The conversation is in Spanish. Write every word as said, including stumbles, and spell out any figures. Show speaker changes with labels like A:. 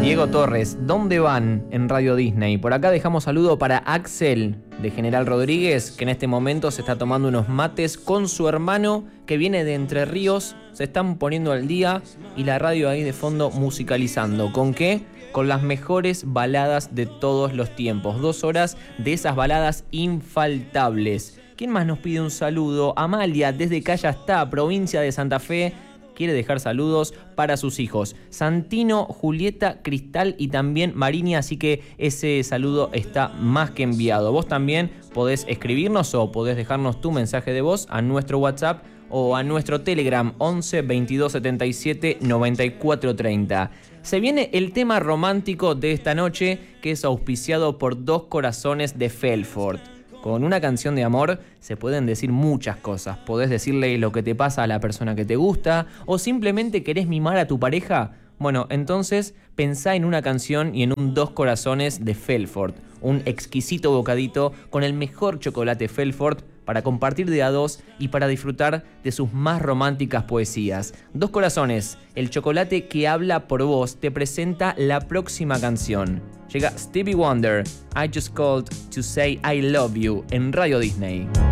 A: Diego Torres, ¿dónde van en Radio Disney? Por acá dejamos saludo para Axel de General Rodríguez, que en este momento se está tomando unos mates con su hermano que viene de Entre Ríos. Se están poniendo al día y la radio ahí de fondo musicalizando. ¿Con qué? Con las mejores baladas de todos los tiempos. Dos horas de esas baladas infaltables. ¿Quién más nos pide un saludo? Amalia, desde Callastá, provincia de Santa Fe, quiere dejar saludos para sus hijos Santino, Julieta, Cristal y también Marinia, así que ese saludo está más que enviado. Vos también podés escribirnos o podés dejarnos tu mensaje de voz a nuestro WhatsApp o a nuestro Telegram once veintidós setenta y siete noventa y cuatro treinta. Se viene el tema romántico de esta noche, que es auspiciado por Dos Corazones de Felford. Con una canción de amor se pueden decir muchas cosas. Podés decirle lo que te pasa a la persona que te gusta, o simplemente querés mimar a tu pareja. Bueno, entonces pensá en una canción y en un Dos Corazones de Felford, un exquisito bocadito con el mejor chocolate Felford para compartir de a dos y para disfrutar de sus más románticas poesías. Dos Corazones, el chocolate que habla por vos, te presenta la próxima canción. Llega Stevie Wonder, I Just Called to Say I Love You en Radio Disney.